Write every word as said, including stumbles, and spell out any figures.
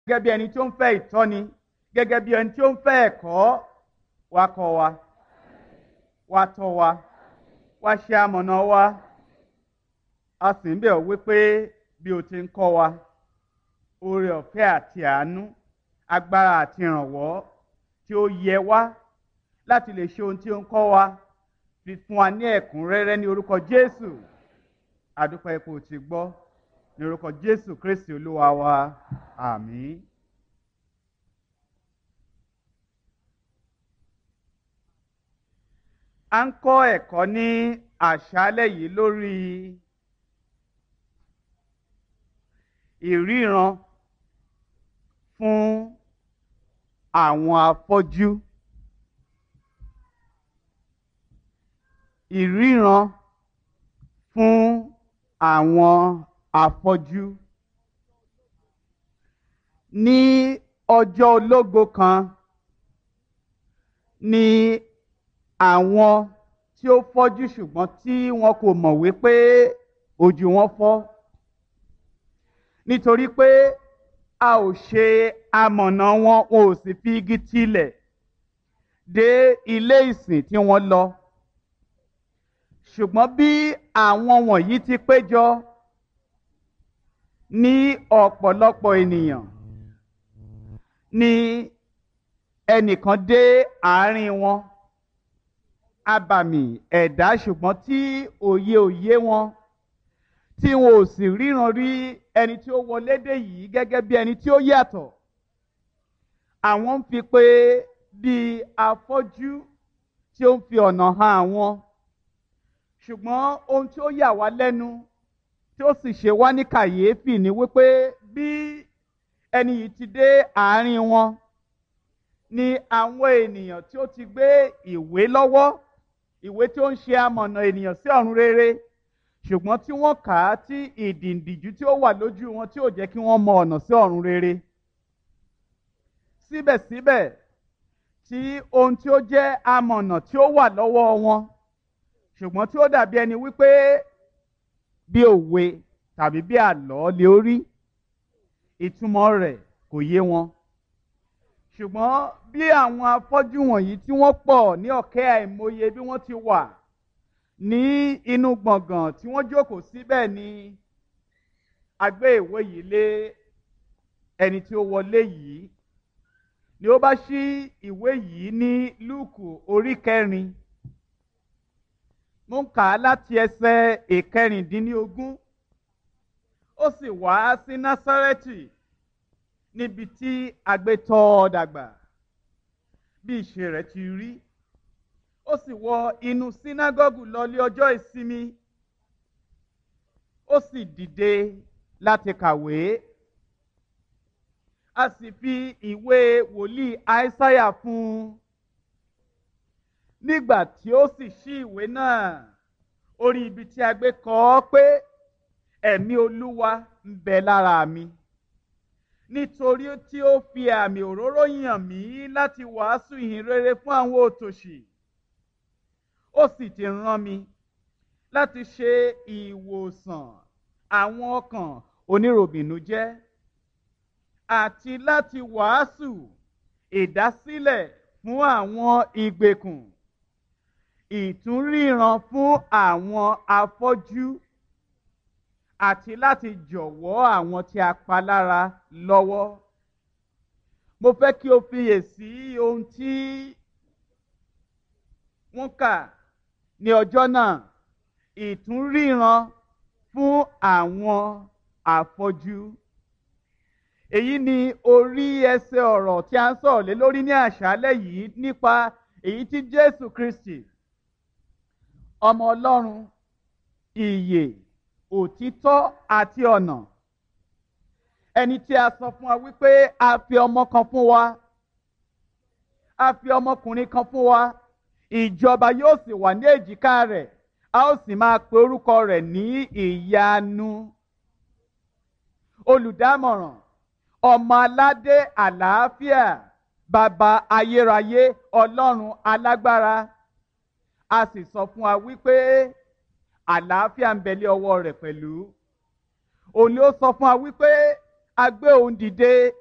gẹ́gẹ́ bí ẹni tí ó ń fẹ́ ìtọ́ni, gẹ́gẹ́ bí ẹni tí ó ń fẹ́ ẹ̀kọ́. Wá kọ́ wa, wá tọ́ wa, wá ṣe amọ̀nà wa. A sì ń bẹ̀ ọ́ wípé bí o ti ń kọ́ wa, oore ọ̀fẹ́ àti àánú, agbára àti ìrànwọ́ tí ó yẹ wá láti lè ṣe ohun tí ó ń kọ́ wa fi fún wa ní ẹ̀kúnrẹ́rẹ́ ní orúkọ Jésù. Àdúpẹ́ ipò tí gbọ́ ní orúkọ Jésù Kristi Olúwa wa. Àmín. A ń kọ́ ẹ̀kọ́ ní àṣálẹ́ yìí lórí ìríran fún àwọn afọ́jú. Ìríran fún àwọn afọ́jú. Ní ọjọ́ ológo kan ni àwọn tí ó fọ́jú ṣùgbọ́n tí wọn kò mọ̀ wípé ojú wọn fọ́, nítorí pé a ò ṣe amọ̀nà wọn, wọn ò sì fi igi tilẹ̀ dé ilé ìsìn tí wọ́n lọ. Ṣùgbọ́n bí àwọn wọ̀nyí ti péjọ ní ọ̀pọ̀lọpọ̀ ènìyàn, ni ẹnìkan dé àárín wọn, abàmì ẹ̀dá ṣùgbọ́n tí òye òye wọn, tí wọn ò sì ríran rí ẹni tí ó wọlé dé yìí gẹ́gẹ́ bí ẹni tí ó yàtọ̀. Àwọn ń fi pé bí afọ́jú tí ó ń fi ọ̀nà hàn àwọn. Ṣùgbọ́n ohun tí ó yà wá lẹ́nu tí ó sì ṣe wá ní kàyéfì ni wípé bí ẹni yìí ti dé àárín wọn, ni àwọn ènìyàn tí ó ti gbé ìwé lọ́wọ́, ìwé tí ó ń ṣe amọ̀nà ènìyàn sí ọ̀run rere, ṣùgbọ́n tí wọ́n kà á tí ìdìǹdìjú tí ó wà lójú wọn tí ò jẹ́ kí wọ́n mọ ọ̀nà sí ọ̀run rere. Síbẹ̀síbẹ̀ tí ohun tí ó jẹ́ amọ̀nà tí ó wà lọ́wọ́ wọn, ṣùgbọ́n tí ó dàbí ẹni wípé bí òwe tàbí bí àlọ́ lè orí, ìtumọ̀ rẹ̀ kò yé wọn. Ṣùgbọ́n bí àwọn afọ́jú wọ̀nyí tí wọ́n pọ̀ ní ọ̀kẹ́ àìmọye bí wọ́n ti wà ní inú gbọ̀ngàn tí wọ́n jókòó síbẹ̀, ni a gbé ìwé yìí lé ẹni tí ó wọlé yìí, ni ó bá ṣí ìwé yìí ní Lúùkù orí kẹrin. Mo ń kà á láti ẹsẹ̀ ìkẹrìndínlógún. Ó sì wá sí Násárẹ́tì, níbi tí a gbé tọ́ ọ dàgbà, bí ìṣe rẹ̀ ti rí. Ó sì wọ inú sínágọ́gù lọ ní ọjọ́ ìsinmi. Ó sì dìde láti kàwé. A sì fi ìwé wòlíì Aísáyà fún un. Nígbà tí ó sì ṣí ìwé náà, ó rí ibi tí a gbé kọ ọ́ pé, ẹ̀mí Olúwa ń bẹ lára mi, nítorí tí ó fi àmì òróró yàn mí láti wàásù ìhìn rere fún àwọn òtòṣì. Ó sì ti rán mi láti ṣe ìwòsàn àwọn ọkàn oníròbìnújẹ́, àti láti wàásù ìdásílẹ̀ fún àwọn ìgbèkùn, ìtúnríran fún àwọn afọ́jú, àti láti jọ̀wọ́ àwọn tí a pa lára lọ́wọ́. Mo fẹ́ kí o fiyèsí ohun tí wọ́n kà ní ọjọ́ náà, ìtúnríran fún àwọn afọ́jú. Èyí ni orí ẹsẹ̀ ọ̀rọ̀ tí a ń sọ̀rọ̀ lé lórí ní àṣálẹ́ yìí, nípa èyí tí Jésù Kristi, ọmọ Ọlọ́run, ìyè, òtítọ́ àti ọ̀nà, ẹni tí a sọ fún wa wípé a fi ọmọ kan fún wa, a fi ọmọkùnrin kan fún wa, ìjọba yóò sì wà ní èjìká rẹ̀, a ó sì máa pe orúkọ rẹ̀ ní ìyanu, olùdámọ̀ràn, ọmọ aládé àlàáfíà, bàbá ayérayé, Ọlọ́run alágbára. A sì sọ fún wa wípé àlàáfíà ń bẹ lé ọwọ́ rẹ̀ pẹ̀lú. Òun ni ó sọ fún wa wípé a gbé òun dìde